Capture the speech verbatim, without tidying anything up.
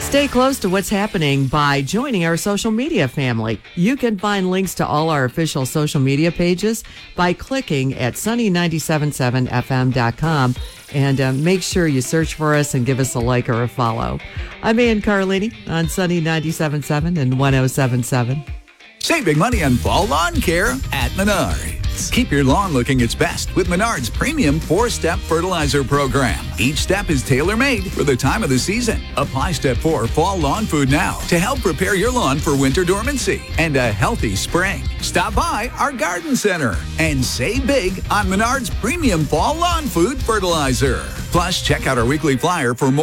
Stay close to what's happening by joining our social media family. You can find links to all our official social media pages by clicking at sunny nine seven seven f m dot com, and uh, make sure you search for us and give us a like or a follow. I'm Ann Carlini on Sunny ninety-seven point seven and one oh seven point seven. Save big money on fall lawn care at Menards. Keep your lawn looking its best with Menards' premium four-step fertilizer program. Each step is tailor-made for the time of the season. Apply Step four Fall Lawn Food now to help prepare your lawn for winter dormancy and a healthy spring. Stop by our garden center and save big on Menards' premium Fall Lawn Food fertilizer. Plus, check out our weekly flyer for more